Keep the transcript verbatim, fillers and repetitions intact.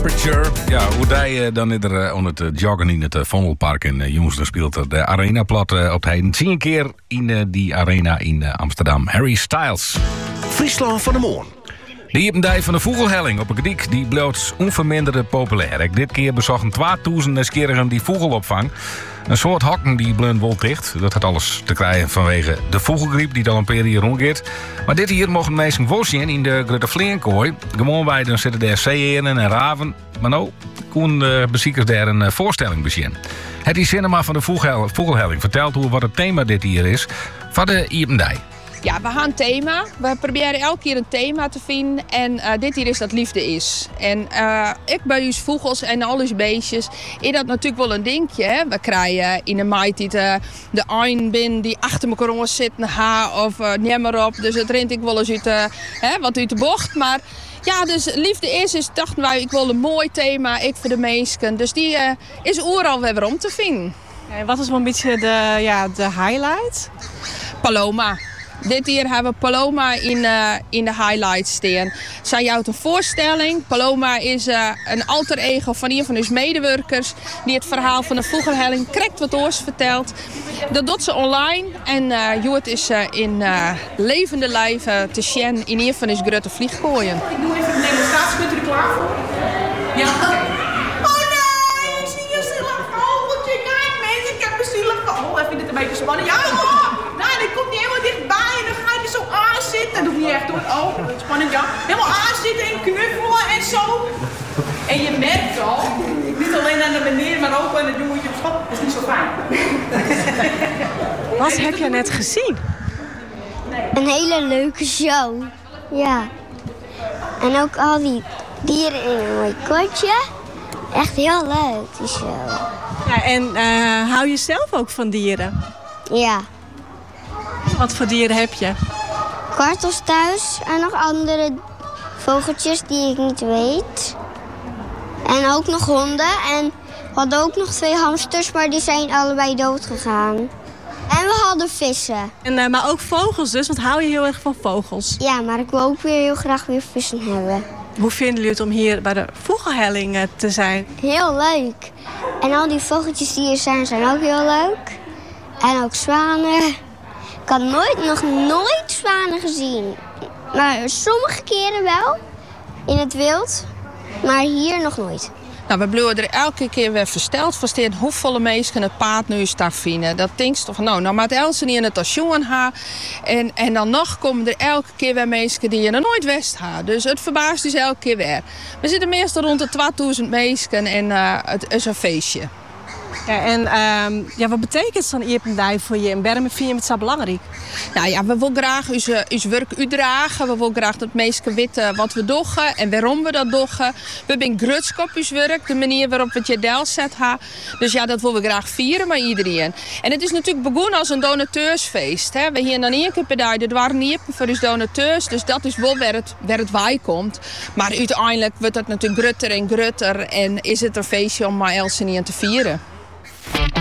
Temperature. Ja, hoe die uh, dan is er uh, onder het joggen in het uh, Vondelpark in uh, Jongsten speelt er de arena plat uh, op het zie een keer in uh, die arena in uh, Amsterdam. Harry Styles. Friesland van de Moon. De Iependij van de Vogelhelling op een gediek die blijft onverminderd populair. Ik dit keer bezochten tweeduizend nieuwsgierigen die vogelopvang. Een soort hokken die blund wol dicht. Dat had alles te krijgen vanwege de vogelgriep die dan een periode rondgeeft. Maar dit hier mogen mensen wel zien in de Grote Vleenkooi. Gewoon bij dan zitten er zeeëren en raven. Maar nou kon de bezoekers daar een voorstelling bezien. Het is cinema van de Vogelhelling vertelt hoe wat het thema dit hier is van de Iependij. Ja, we gaan een thema. We proberen elke keer een thema te vinden. En uh, dit hier is dat liefde is. En uh, ik bij ons vogels en al onze beestjes is dat natuurlijk wel een dingetje. Hè? We krijgen in de maait die de, de een bin die achter elkaar zitten ha of uh, neem maar op. Dus het rent ik wel eens uit, uh, hè, wat uit de bocht. Maar ja, dus liefde is, dus dachten wij, ik wil een mooi thema, ik voor de mensen. Dus die uh, is overal weer om te vinden. En wat is wel een beetje de, ja, de highlight? Paloma. Dit hier hebben we Paloma in, uh, in de highlights staan. Zij houdt een voorstelling. Paloma is uh, een alter ego van een van onze medewerkers die het verhaal van de Vogelhelling correct wat oors vertelt. Dat doet ze online en uh, Joert is uh, in uh, levende lijven te zien in een van onze grote vliegkooien. Ik doe even de demonstratie. Bent u er klaar voor? Ja. Oh nee, ik zie een zielig vogeltje. Kijk mensen, ik heb een zielig vogel. Even dit een beetje spannend. Ja, oh, nou, die komt niet helemaal dichtbij. En dan ga je er zo aan zitten. Dat doe ik niet echt hoor. Oh, spannend ja. Helemaal aanzitten en knuffelen en zo. En je merkt al, niet alleen aan de meneer, maar ook aan het jongetje op school. Dat is niet zo fijn. Wat heb je net gezien? Een hele leuke show. Ja. En ook al die dieren in een mooi kotje. Echt heel leuk, die show. Ja, en uh, hou je zelf ook van dieren? Ja. Wat voor dieren heb je? Kwartels thuis en nog andere vogeltjes die ik niet weet. En ook nog honden. En we hadden ook nog twee hamsters, maar die zijn allebei dood gegaan. En we hadden vissen. En, uh, maar ook vogels dus, want hou je heel erg van vogels? Ja, maar ik wil ook weer heel graag weer vissen hebben. Hoe vinden jullie het om hier bij de Vogelhelling uh, te zijn? Heel leuk. En al die vogeltjes die hier zijn, zijn ook heel leuk. En ook zwanen. Ik had nooit, nog nooit zwanen gezien. Maar sommige keren wel, in het wild. Maar hier nog nooit. Nou, we blijven er elke keer weer versteld van staan hoeveel mensen het paard nu staat vinden. Dat denk je toch van, nou, nou maakt Elsen niet in het station ha. En, en dan nog komen er elke keer weer mensen die je nog nooit wist ha. Dus het verbaast dus elke keer weer. We zitten meestal rond de tweeduizend mensen en uh, het is een feestje. Ja, en uh, ja, wat betekent zo'n Iependij voor je en waarom vind je het zo belangrijk? Nou ja, we willen graag onze, onze werk uitdragen. We willen graag dat mensen weten wat we doen en waarom we dat doen. We zijn grutsk op ons werk, de manier waarop we het je deel zet. Dus ja, dat willen we graag vieren met iedereen. En het is natuurlijk begonnen als een donateursfeest. Hè. We hier dan één keer per dag, dit waren niet voor onze donateurs. Dus dat is wel waar het, waar het bij komt. Maar uiteindelijk wordt het natuurlijk grutter en grutter. En is het een feestje om maar Elsen te vieren.